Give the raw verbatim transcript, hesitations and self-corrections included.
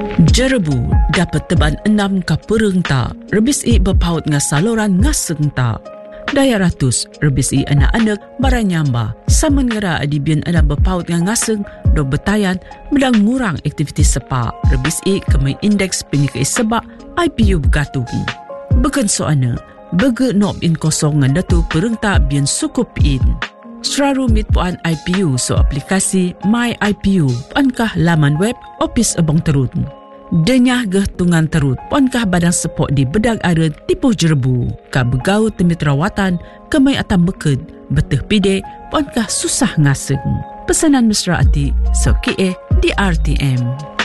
Jerebu dapat teban enam ka pereng ta, rebis i berpaut nga saluran ngaseng ta. Daya ratus, rebis i anak-anak baranyamba. Saman ngera adibian anak berpaut nga ngaseng, do betayan, medang ngurang aktivitas sepa. Rebis i kemai indeks penyikai sebab I P U bergatuhi. Bukan soana, bege nob in kosong ngan datu pereng ta bian sukup in. Seraru mit puan I P U so aplikasi My I P U puankah laman web Opis Abang Terut. Denyah geh tungan terut puankah badan sepok di bedag are tipuh Jerebu. Ka begau temit rawatan kemai atam beked beteh pide puankah susah ngaseng. Pesanan mesra ati so kie di R T M.